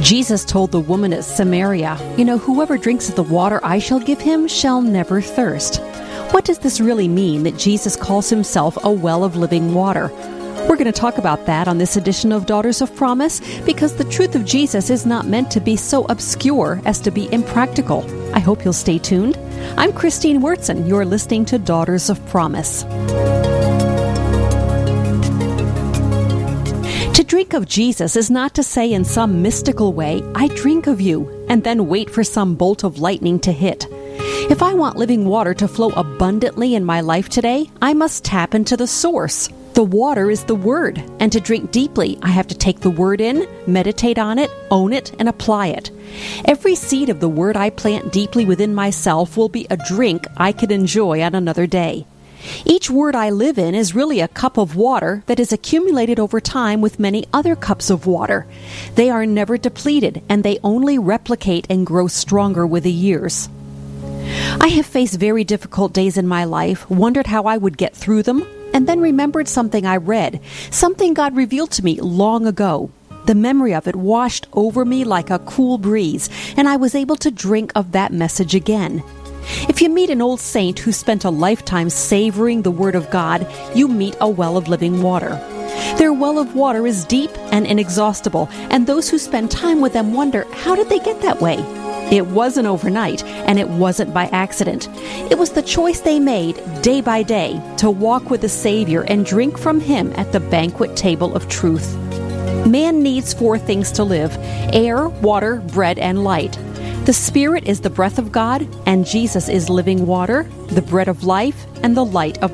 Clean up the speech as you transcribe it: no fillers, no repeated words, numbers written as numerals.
Jesus told the woman at Samaria, whoever drinks of the water I shall give him shall never thirst. What does this really mean that Jesus calls himself a well of living water? We're going to talk about that on this edition of Daughters of Promise, because the truth of Jesus is not meant to be so obscure as to be impractical. I hope you'll stay tuned. I'm Christine Wurtzen. You're listening to Daughters of Promise. To drink of Jesus is not to say in some mystical way, I drink of you, and then wait for some bolt of lightning to hit. If I want living water to flow abundantly in my life today, I must tap into the source. The water is the Word, and to drink deeply, I have to take the Word in, meditate on it, own it, and apply it. Every seed of the Word I plant deeply within myself will be a drink I could enjoy on another day. Each word I live in is really a cup of water that is accumulated over time with many other cups of water. They are never depleted, and they only replicate and grow stronger with the years. I have faced very difficult days in my life, wondered how I would get through them, and then remembered something I read, something God revealed to me long ago. The memory of it washed over me like a cool breeze, and I was able to drink of that message again. If you meet an old saint who spent a lifetime savoring the Word of God, you meet a well of living water. Their well of water is deep and inexhaustible, and those who spend time with them wonder, how did they get that way? It wasn't overnight, and it wasn't by accident. It was the choice they made day by day to walk with the Savior and drink from Him at the banquet table of truth. Man needs 4 things to live: air, water, bread, and light. The Spirit is the breath of God, and Jesus is living water, the bread of life, and the light of